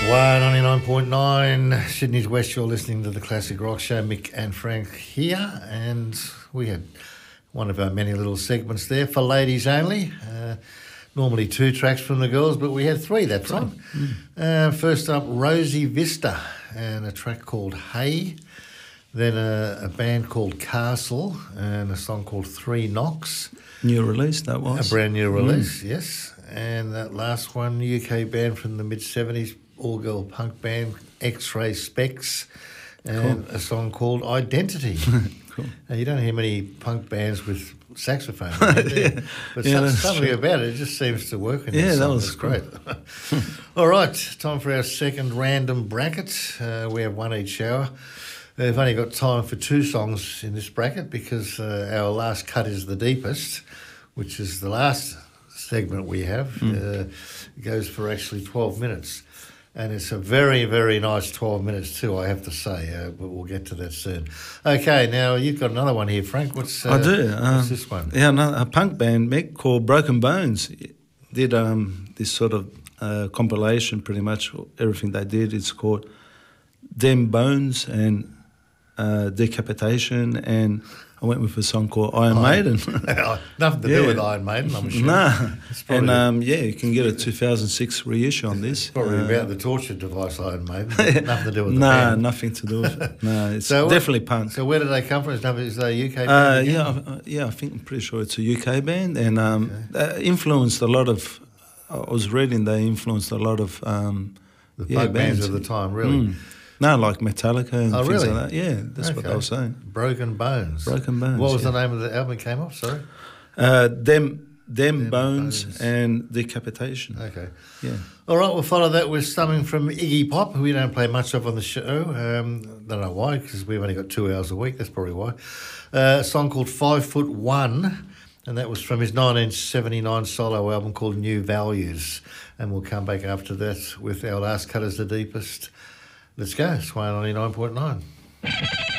199.9 Sydney's West. You're listening to the Classic Rock Show. Mick and Frank here, and we had one of our many little segments there for ladies only. Normally 2 tracks from the girls, but we had 3 that time. First up, Rosie Vista and a track called Hey. Then a band called Castle and a song called Three Knocks. New release, that was. A brand new release, yes. And that last one, UK band from the mid-70s, all-girl punk band, X-Ray Specs, and a song called Identity. Cool. Now, you don't hear many punk bands with saxophone, yeah. But something about it just seems to work in this song. That was great. All right, time for our second random bracket. We have one each hour. We've only got time for 2 songs in this bracket because our last cut is the deepest, which is the last segment we have. It goes for actually 12 minutes. And it's a very, very nice 12 minutes too, I have to say, but we'll get to that soon. Okay, now you've got another one here, Frank. I do. What's this one? Yeah, a punk band, Mick, called Broken Bones, did this sort of compilation, pretty much everything they did. It's called Them Bones and Decapitation, and I went with a song called Iron Maiden. Nothing to do with Iron Maiden, I'm sure. Nah. And you can get a 2006 reissue on this. It's probably about the torture device Iron Maiden. Nothing to do with the band. Nothing to do with it. No, it's definitely punk. So where did they come from? Is they a UK band? I think I'm pretty sure it's a UK band, and influenced a lot of. I was reading they influenced a lot of the punk bands of the time, really. No, like Metallica and things really? like that. Yeah, that's what they were saying. Broken Bones. Broken Bones. What was the name of the album that came off, sorry? Them Bones and Decapitation. Okay. Yeah. All right, we'll follow that with something from Iggy Pop, who we don't play much of on the show. Don't know why, because we've only got 2 hours a week. That's probably why. A song called 5'1", and that was from his 1979 solo album called New Values. And we'll come back after that with our last cut as the deepest. Let's go. It's 199.9.